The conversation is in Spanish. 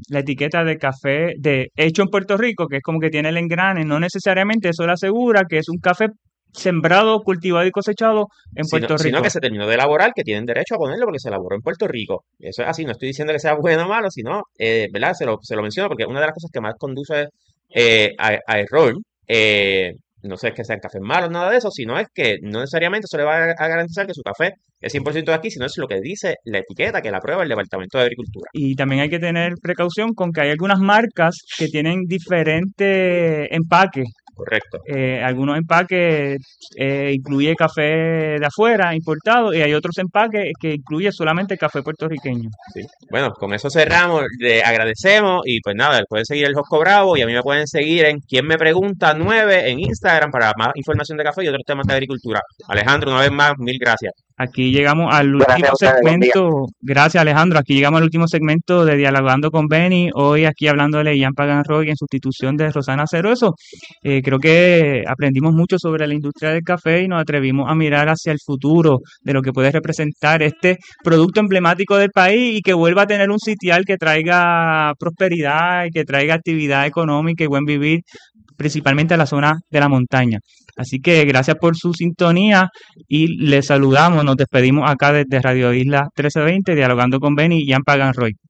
la etiqueta de café de hecho en Puerto Rico, que es como que tiene el engrane, no necesariamente eso le asegura que es un café sembrado, cultivado y cosechado en Puerto Sino que Rico. se terminó de elaborar, que tienen derecho a ponerlo porque se elaboró en Puerto Rico. Eso es así, no estoy diciendo que sea bueno o malo, sino, ¿verdad? Se lo menciono porque una de las cosas que más conduce a error, no sé, es que sean cafés malos, nada de eso, sino es que no necesariamente eso le va a garantizar que su café es 100% de aquí, sino es lo que dice la etiqueta que la aprueba el Departamento de Agricultura. Y también hay que tener precaución con que hay algunas marcas que tienen diferente empaque. Correcto. Algunos empaques incluye café de afuera, importado, y hay otros empaques que incluye solamente café puertorriqueño. Sí. Bueno, con eso cerramos, le agradecemos y pues nada, pueden seguir el Josco Bravo y a mí me pueden seguir en Quien Me Pregunta 9 en Instagram para más información de café y otros temas de agricultura. Alejandro, una vez más, mil gracias. Aquí llegamos al Gracias último a ustedes, buen día. segmento, gracias Alejandro, aquí llegamos al último segmento de Dialogando con Benny, hoy aquí hablándole de Ian Pagan Roy en sustitución de Rosana Ceruso. Creo que aprendimos mucho sobre la industria del café y nos atrevimos a mirar hacia el futuro de lo que puede representar este producto emblemático del país y que vuelva a tener un sitial que traiga prosperidad y que traiga actividad económica y buen vivir, principalmente a la zona de la montaña. Así que gracias por su sintonía y les saludamos, nos despedimos acá desde Radio Isla 1320, dialogando con Benny y Ian Pagan Roy.